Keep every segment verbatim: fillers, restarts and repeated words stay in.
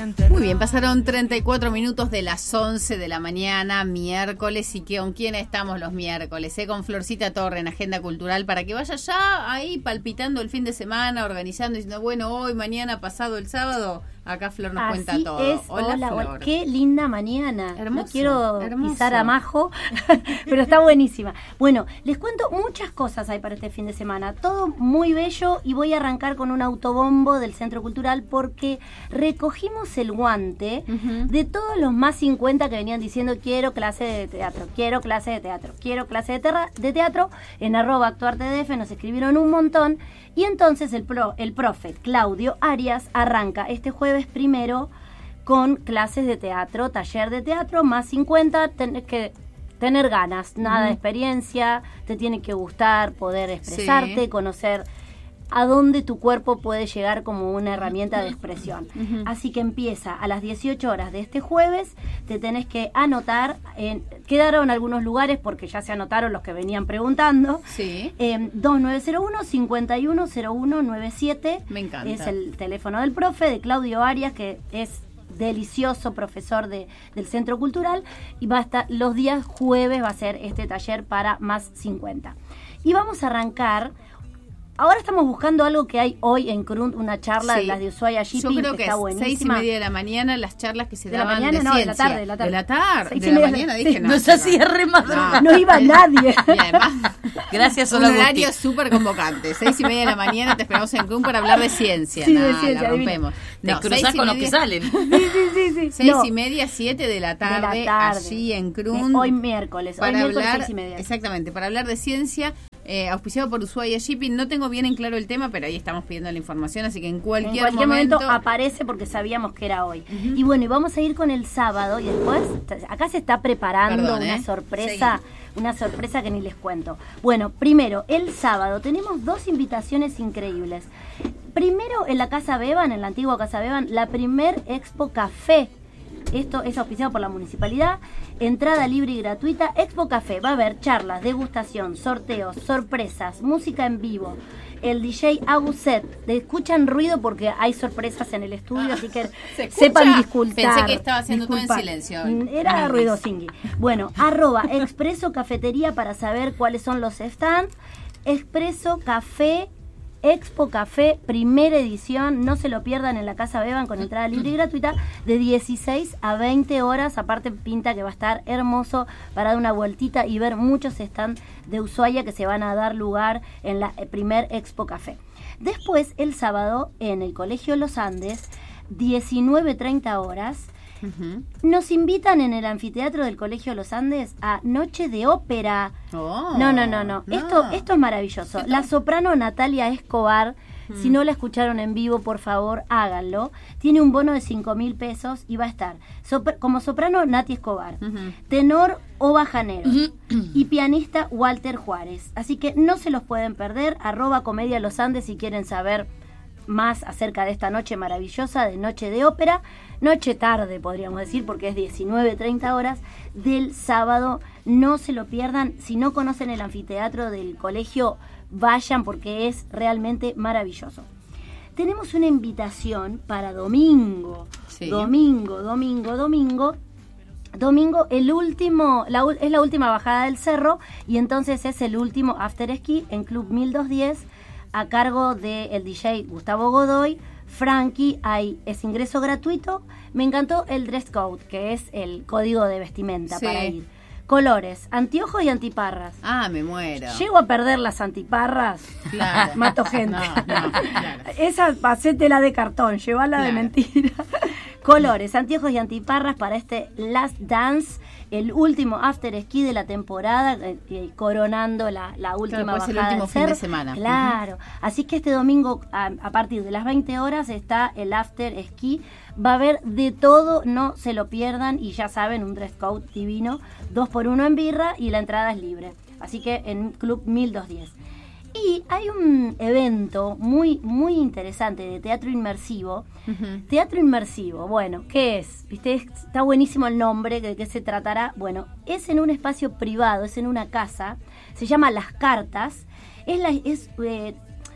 Muy bien, pasaron treinta y cuatro minutos de las once de la mañana, miércoles, y que con quién estamos los miércoles, ¿eh? Con Florcita Torre en Agenda Cultural, para que vaya ya ahí palpitando el fin de semana, organizando, diciendo, bueno, hoy, mañana, pasado el sábado, acá Flor nos Así cuenta todo. Es. Hola, hola, Flor. hola, qué linda mañana. Hermoso, no quiero hermoso. pisar a Majo, pero está buenísima. Bueno, les cuento muchas cosas hay para este fin de semana, todo muy bello, y voy a arrancar con un autobombo del Centro Cultural porque recogimos el guante uh-huh. de todos los más cincuenta que venían diciendo quiero clase de teatro, quiero clase de teatro, quiero clase de, terra- de teatro, en arroba actuartedf nos escribieron un montón, y entonces el, pro, el profe Claudio Arias arranca este jueves primero con clases de teatro, taller de teatro, más cincuenta, tenés que tener ganas, nada uh-huh. de experiencia, te tiene que gustar poder expresarte, sí. conocer a dónde tu cuerpo puede llegar como una herramienta de expresión. Uh-huh. Así que empieza a las dieciocho horas de este jueves, te tenés que anotar, en, quedaron algunos lugares porque ya se anotaron los que venían preguntando. Sí. Eh, dos nueve cero uno, cinco uno cero uno nueve siete. Me encanta. Es el teléfono del profe, de Claudio Arias, que es delicioso profesor de, del Centro Cultural, y va a estar los días jueves, va a ser este taller para más cincuenta. Y vamos a arrancar. Ahora estamos buscando algo que hay hoy en Crunt, una charla sí. de las de Ushuaia Shipping, Yo creo que, que está es buenísima. seis y media de la mañana las charlas que se de daban la mañana, de no, ciencia. de la tarde, de la tarde. De la tarde, seis de y la media, mañana, sí, dije no. No se hacía re madrugada. No, no iba nadie. Y además, gracias, un Sola horario Gusti. súper convocante. Seis y media de la mañana te esperamos en Crunt para hablar de ciencia. Sí, nah, de ciencia, la rompemos. No, te cruzás con los que salen. Sí, sí, sí. sí. Seis no. y media, siete de la tarde, de la tarde. allí en Crunt. Hoy miércoles, para hoy miércoles hablar, seis y media. Exactamente, para hablar de ciencia. Eh, auspiciado por Ushuaia Shipping. No tengo bien en claro el tema, pero ahí estamos pidiendo la información, así que en cualquier, en cualquier momento, momento aparece porque sabíamos que era hoy. Uh-huh. Y bueno, y vamos a ir con el sábado, y después acá se está preparando Perdón, una ¿eh? sorpresa, Seguí. una sorpresa que ni les cuento. Bueno, primero, el sábado tenemos dos invitaciones increíbles. Primero, en la Casa Beban, en la antigua Casa Beban, la primer Expo Café. Esto es auspiciado por la municipalidad, entrada libre y gratuita. Expo Café, va a haber charlas, degustación, sorteos, sorpresas, música en vivo. El D J Aguset, escuchan ruido porque hay sorpresas en el estudio, ah, así que se sepan disculpar. Pensé que estaba haciendo disculpar. Todo en silencio. Era ruido singui. Bueno, arroba Expreso Cafetería para saber cuáles son los stands. Expreso Café, Expo Café, primera edición, no se lo pierdan, en la Casa Beban, con entrada libre y gratuita, de dieciséis a veinte horas. Aparte pinta que va a estar hermoso para dar una vueltita y ver muchos stands de Ushuaia que se van a dar lugar en la primer Expo Café. Después, el sábado, en el Colegio Los Andes, diecinueve treinta horas, uh-huh. nos invitan en el anfiteatro del Colegio Los Andes a Noche de Ópera. Oh, no, no, no, no. no. Esto, esto es maravilloso. La soprano Natalia Escobar, mm. si no la escucharon en vivo, por favor, háganlo. Tiene un bono de cinco mil pesos y va a estar Sopr- como soprano Nati Escobar, uh-huh. tenor Ova Janero uh-huh. y pianista Walter Juárez. Así que no se los pueden perder. Arroba Comedia Los Andes si quieren saber más acerca de esta noche maravillosa de Noche de Ópera, noche tarde podríamos decir, porque es diecinueve treinta horas del sábado. No se lo pierdan. Si no conocen el anfiteatro del colegio, vayan porque es realmente maravilloso. Tenemos una invitación para domingo, sí. domingo, domingo, domingo. Domingo, el último, la, es la última bajada del cerro, y entonces es el último after esquí en Club mil doscientos diez, a cargo del D J Gustavo Godoy. Frankie, hay, es ingreso gratuito. Me encantó el dress code, que es el código de vestimenta sí. para ir. Colores, anteojos y antiparras. Ah, me muero. Llego a perder las antiparras, claro. mato gente. No, no, claro. Esa, hacétela de cartón, llévala claro. de mentira. Colores, anteojos y antiparras para este Last Dance, el último after esquí de la temporada, eh, coronando la, la última claro, bajada el último del fin cerro. de semana. Claro, uh-huh. así que este domingo a, a partir de las veinte horas está el after esquí. Va a haber de todo, no se lo pierdan, y ya saben, un dress code divino, dos por uno en birra y la entrada es libre. Así que en Club mil doscientos diez. Y hay un evento muy muy interesante de teatro inmersivo. Uh-huh. Teatro inmersivo, bueno, ¿qué es? ¿Viste? Está buenísimo el nombre, ¿de qué se tratará? Bueno, es en un espacio privado, es en una casa, se llama Las Cartas. Es, la, es eh,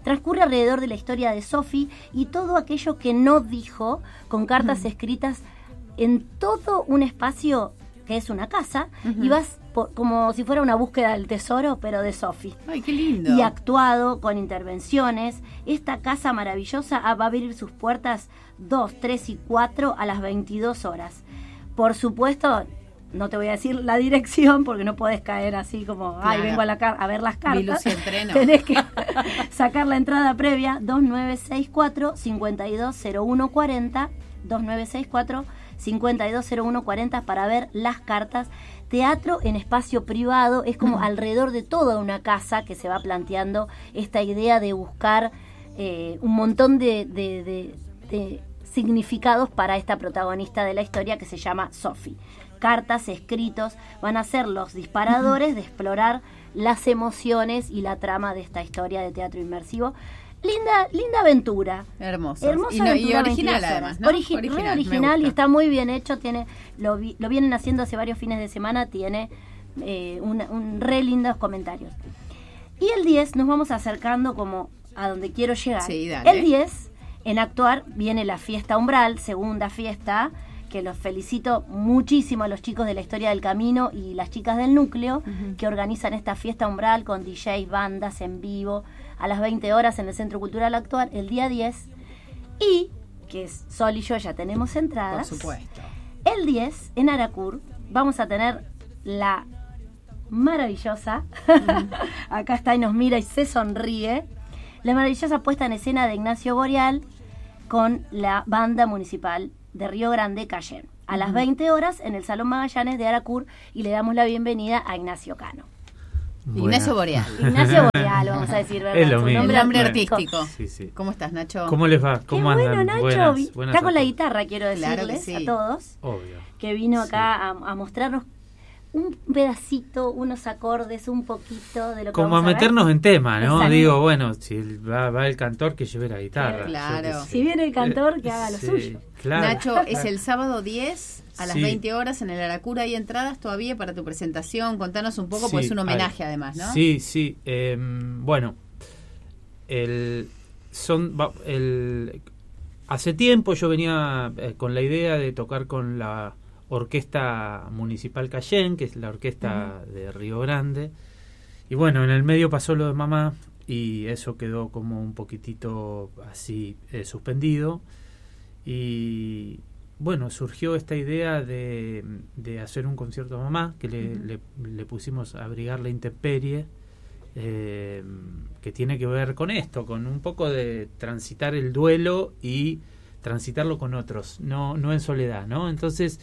Transcurre alrededor de la historia de Sophie y todo aquello que no dijo, con cartas uh-huh. escritas en todo un espacio que es una casa, uh-huh. y vas por, como si fuera una búsqueda del tesoro, pero de Sophie. ¡Ay, qué lindo! Y actuado con intervenciones. Esta casa maravillosa va a abrir sus puertas dos, tres y cuatro a las veintidós horas. Por supuesto, no te voy a decir la dirección porque no podés caer así como, claro. ay, vengo a, la car- a ver las cartas. Tenés que sacar la entrada previa, dos nueve seis cuatro, cinco dos cero uno cuatro cero, dos nueve seis cuatro, cinco dos cero uno cuatro cero para ver las cartas. Teatro en espacio privado, es como mm. alrededor de toda una casa que se va planteando esta idea de buscar eh, un montón de, de, de, de significados para esta protagonista de la historia que se llama Sophie. Cartas, escritos, van a ser los disparadores de explorar las emociones y la trama de esta historia de teatro inmersivo. Linda, linda aventura. Hermosa. Hermosa y, no, aventura, y original además, ¿no? Origi- original, original y está muy bien hecho. Tiene, lo, vi, lo vienen haciendo hace varios fines de semana. Tiene eh, un, un re lindos comentarios. Y el diez nos vamos acercando como a donde quiero llegar. Sí, dale. El diez, en Actuar, viene la fiesta Umbral, segunda fiesta, que los felicito muchísimo a los chicos de la Historia del Camino y las chicas del núcleo, uh-huh. que organizan esta fiesta Umbral con D Js, bandas en vivo, a las veinte horas en el Centro Cultural Actuar, el día diez, y que es Sol y yo ya tenemos entradas. Por supuesto. El diez, en Aracur, vamos a tener la maravillosa, uh-huh. acá está y nos mira y se sonríe, la maravillosa puesta en escena de Ignacio Boreal con la banda municipal de Río Grande, Cayenne, a uh-huh. las veinte horas en el Salón Magallanes de Aracur, y le damos la bienvenida a Ignacio Cano. Bueno. Ignacio Boreal. Ignacio Boreal, vamos a decir, ¿verdad? Es lo Su mismo. nombre, nombre artístico. artístico. Sí, sí. ¿Cómo estás, Nacho? ¿Cómo les va? ¿Cómo Qué andan? bueno, Nacho. Buenas, buenas Está con la todos. guitarra, quiero decirles claro sí. a todos. Obvio. Que vino acá sí. a, a mostrarnos un pedacito, unos acordes, un poquito de lo que Como vamos a meternos a ver. en tema, ¿no? Exacto. Digo, bueno, si va, va el cantor, que lleve la guitarra. Claro. Si viene el cantor, que haga lo sí, suyo. Claro, Nacho, claro. es el sábado diez a las sí. veinte horas en el Aracura. ¿Hay entradas todavía para tu presentación? Contanos un poco, Sí, porque es un homenaje hay. además, ¿no? Sí, sí. Eh, bueno, el, son, el, hace tiempo yo venía eh, con la idea de tocar con la Orquesta Municipal Cayenne, que es la orquesta uh-huh. de Río Grande. Y bueno, en el medio pasó lo de mamá y eso quedó como un poquitito así eh, suspendido. Y bueno, surgió esta idea de, de hacer un concierto a mamá, que le, uh-huh. le, le pusimos a Abrigar la Intemperie, eh, que tiene que ver con esto, con un poco de transitar el duelo y transitarlo con otros, no, no en soledad, ¿no? Entonces,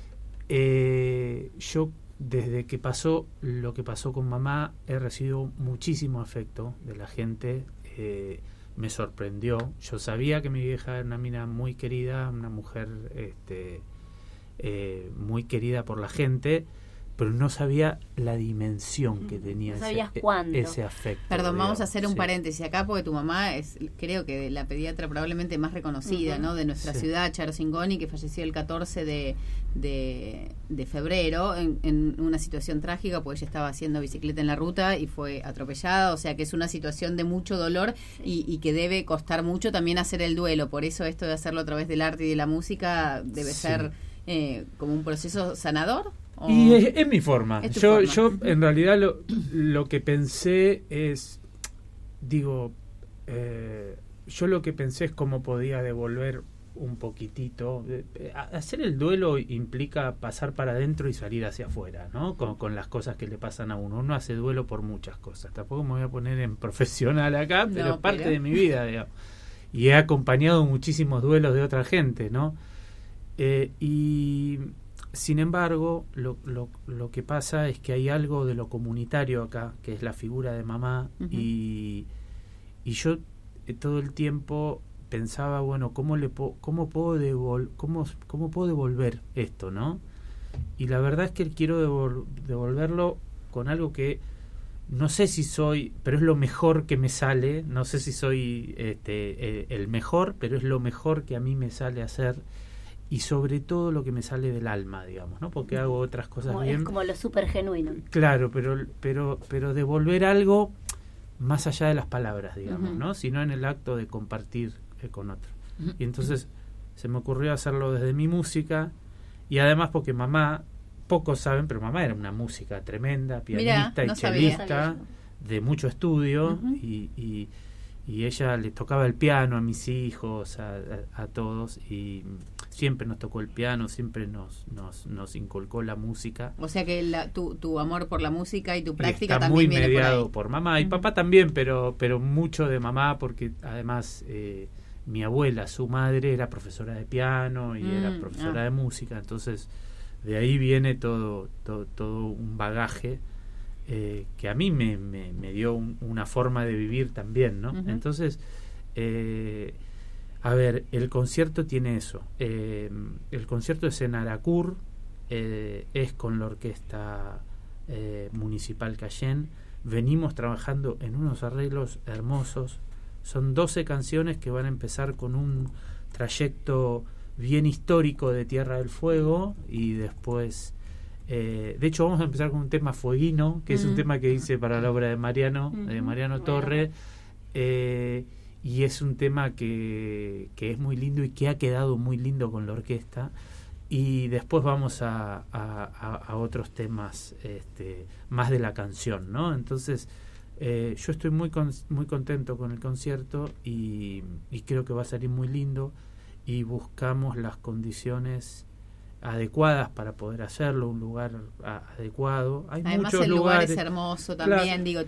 eh, yo desde que pasó lo que pasó con mamá he recibido muchísimo afecto de la gente. eh, me sorprendió. Yo sabía que mi vieja era una mina muy querida, una mujer este, eh, muy querida por la gente, pero no sabía la dimensión que tenía no ese, cuándo. ese afecto. Perdón, digamos. vamos a hacer un Sí. paréntesis acá, porque tu mamá es, creo que la pediatra probablemente más reconocida, uh-huh. ¿no? De nuestra sí. ciudad, Charo Cingoni, que falleció el catorce de, de, de febrero en, en una situación trágica, porque ella estaba haciendo bicicleta en la ruta y fue atropellada, o sea que es una situación de mucho dolor y, y que debe costar mucho también hacer el duelo. Por eso esto de hacerlo a través del arte y de la música debe sí. ser eh, como un proceso sanador. Y es, es mi forma. Es yo, forma. yo en realidad lo, lo que pensé es, digo, eh, yo lo que pensé es cómo podía devolver un poquitito. Eh, hacer el duelo implica pasar para adentro y salir hacia afuera, ¿no? Con, con las cosas que le pasan a uno. Uno hace duelo por muchas cosas. Tampoco me voy a poner en profesional acá, pero no, es parte pero... de mi vida, digamos. Y he acompañado muchísimos duelos de otra gente, ¿no? Eh, y... Sin embargo, lo, lo, lo que pasa es que hay algo de lo comunitario acá, que es la figura de mamá, uh-huh. y, y yo eh, todo el tiempo pensaba, bueno, ¿cómo le po- cómo puedo devol- cómo, cómo puedo devolver esto, ¿no? Y la verdad es que quiero devol- devolverlo con algo que no sé si soy, pero es lo mejor que me sale, no sé si soy este, eh, el mejor, pero es lo mejor que a mí me sale hacer. Y sobre todo lo que me sale del alma, digamos, ¿no? Porque hago otras cosas como, bien. Es como lo súper genuino. Claro, pero pero pero devolver algo más allá de las palabras, digamos, Uh-huh. ¿no? Sino en el acto de compartir eh, con otro. Uh-huh. Y entonces se me ocurrió hacerlo desde mi música, y además porque mamá, pocos saben, pero mamá era una música tremenda, pianista Mirá, no y sabía. chelista, de mucho estudio, Uh-huh. y, y, y ella le tocaba el piano a mis hijos, a, a, a todos, y siempre nos tocó el piano, siempre nos nos, nos inculcó la música. O sea que la, tu, tu amor por la música y tu Y práctica está también muy viene mediado por, por, mamá, y Uh-huh. papá también, pero pero mucho de mamá, porque además eh, mi abuela, su madre, era profesora de piano y Mm, era profesora ah. de música, entonces de ahí viene todo todo, todo un bagaje eh, que a mí me, me, me dio un, una forma de vivir también, ¿no? Uh-huh. Entonces, eh, a ver, el concierto tiene eso. Eh, el concierto es en Aracur, eh, es con la orquesta eh, municipal Cayén. Venimos trabajando en unos arreglos hermosos. Son doce canciones que van a empezar con un trayecto bien histórico de Tierra del Fuego, y después eh, de hecho vamos a empezar con un tema fueguino, que es un Mm. tema que hice para la obra de Mariano, de Ujú. Mariano Bueno. Torre, eh, y es un tema que, que es muy lindo y que ha quedado muy lindo con la orquesta. Y después vamos a, a, a, a otros temas este, más de la canción, ¿no? Entonces eh, yo estoy muy con, muy contento con el concierto, y, y creo que va a salir muy lindo, y buscamos las condiciones adecuadas para poder hacerlo, un lugar a- adecuado. Hay Además muchos el lugar lugares. es hermoso también, Claro. digo,